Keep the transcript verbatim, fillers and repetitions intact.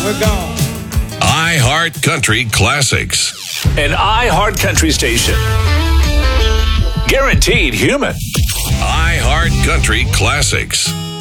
We're gone. iHeart Country Classics. An iHeart Country station. Guaranteed human. iHeart Country Classics.